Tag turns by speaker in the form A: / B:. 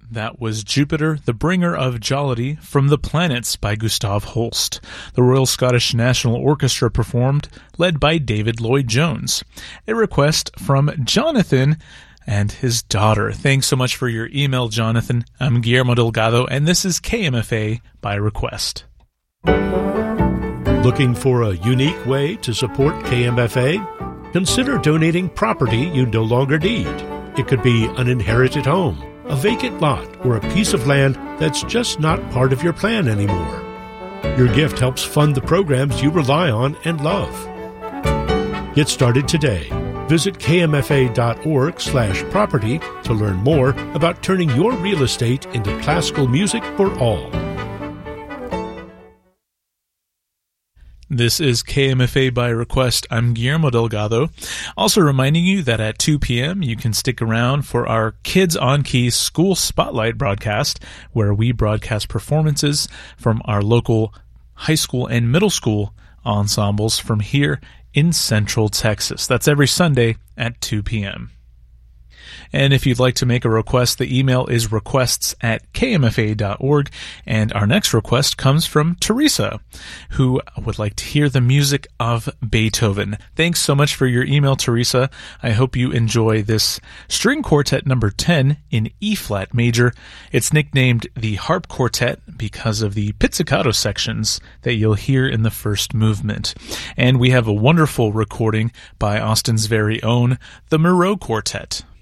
A: That was Jupiter, the Bringer of Jollity from the Planets by Gustav Holst. The Royal Scottish National Orchestra performed, led by David Lloyd-Jones. A request from Jonathan and his daughter. Thanks so much for your email, Jonathan. I'm Guillermo Delgado, and this is KMFA by request.
B: Looking for a unique way to support KMFA? Consider donating property you no longer need. It could be an inherited home, a vacant lot, or a piece of land that's just not part of your plan anymore. Your gift helps fund the programs you rely on and love. Get started today. Visit kmfa.org/property to learn more about turning your real estate into classical music for all.
A: This is KMFA by request. I'm Guillermo Delgado. Also reminding you that at 2 p.m. you can stick around for our Kids on Key School Spotlight broadcast, where we broadcast performances from our local high school and middle school ensembles from here in Central Texas. That's every Sunday at 2 p.m. And if you'd like to make a request, the email is requests@kmfa.org. And our next request comes from Teresa, who would like to hear the music of Beethoven. Thanks so much for your email, Teresa. I hope you enjoy this string quartet number 10 in E-flat major. It's nicknamed the Harp Quartet because of the pizzicato sections that you'll hear in the first movement. And we have a wonderful recording by Austin's very own, the Moreau Quartet.